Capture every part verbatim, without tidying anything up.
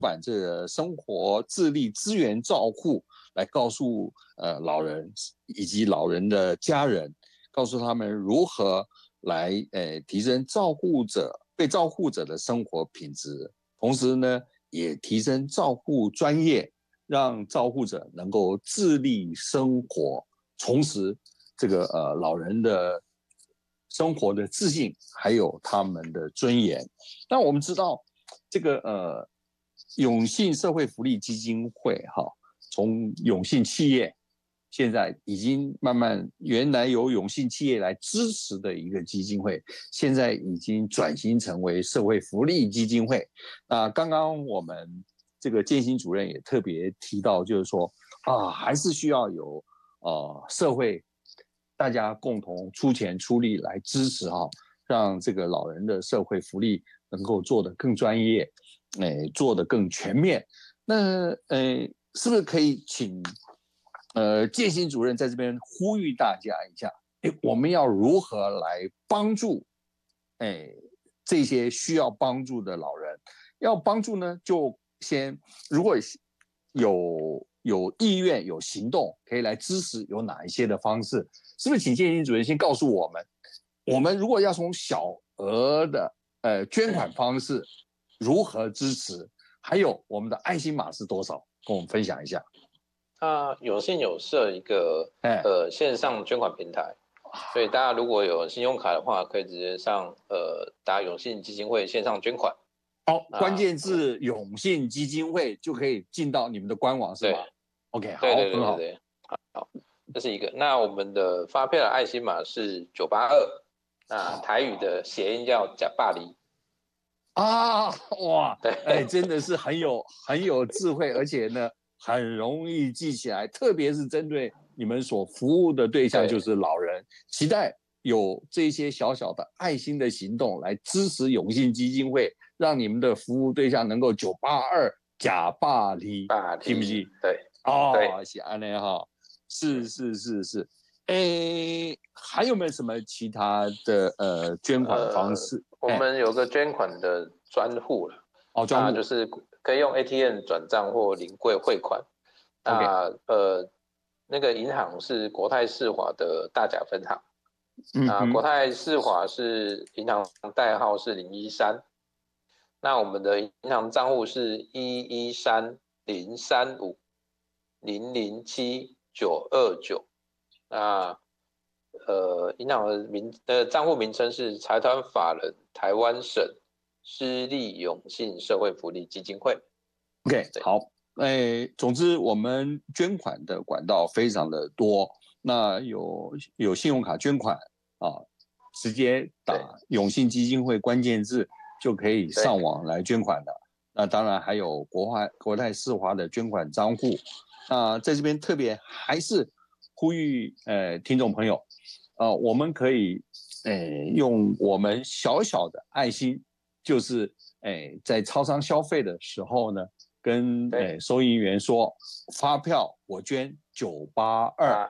版这个生活自立资源照护，来告诉呃老人以及老人的家人，告诉他们如何来呃提升照护者被照护者的生活品质，同时呢也提升照护专业，让照护者能够自立生活，重拾这个呃老人的生活的自信，还有他们的尊严。那我们知道，这个呃永信社会福利基金会哈，从永信企业现在已经慢慢，原来由永信企业来支持的一个基金会，现在已经转型成为社会福利基金会。那刚刚我们这个建新主任也特别提到，就是说啊，还是需要有呃社会大家共同出钱出力来支持哈，让这个老人的社会福利能够做得更专业，哎，做得更全面。那呃，是不是可以请呃建新主任在这边呼吁大家一下，哎，我们要如何来帮助哎这些需要帮助的老人？要帮助呢，就先如果有有意愿、有行动，可以来支持，有哪一些的方式？是不是请建新主任先告诉我们，我们如果要从小额的呃捐款方式如何支持，还有我们的爱心码是多少，跟我们分享一下。 那永信有设一个呃线上捐款平台，所以大家如果有信用卡的话，可以直接上呃打永信基金会线上捐款。 哦，关键字永信基金会就可以进到你们的官网是吗 ？OK， 好， 对对对很好。 对对，好，这是一个。那我们的发票的爱心码是九八二，那台语的谐音叫假巴黎。 啊，哇，哎，真的是很有很有智慧，而且呢，很容易记起来，特别是针对你们所服务的对象就是老人，期待有这些小小的爱心的行动来支持永信基金会，让你们的服务对象能够九八二假巴黎，记不记？ 对， 哦，是安内哈，是是是是，哎，还有没有什么其他的呃捐款方式？呃我们有个捐款的专户了， 哦，专户就是可以用 A T M 转账或临柜汇款。那、okay. 呃，那个银行是国泰世华的大甲分行。嗯、那国泰世华是银行代号是零一三，那我们的银行账户是一一三零三五零零七九二九。那呃，银行的名呃账户名称是财团法人台湾省私立永信社会福利基金会。 OK， 好，哎，总之我们捐款的管道非常的多，那有有信用卡捐款啊，直接打永信基金会关键字就可以上网来捐款的。那当然还有国泰国泰世华的捐款账户。那在这边特别还是呼吁呃听众朋友。呃，我们可以，呃，用我们小小的爱心，就是，呃，在超商消费的时候呢，跟呃收银员说，发票我捐九八二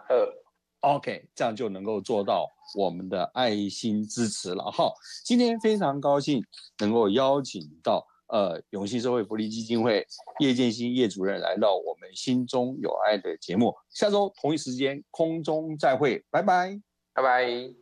，OK， 这样就能够做到我们的爱心支持了哈。今天非常高兴能够邀请到呃永信社会福利基金会叶建新叶主任来到我们心中有爱的节目，下周同一时间空中再会，拜拜。 拜拜。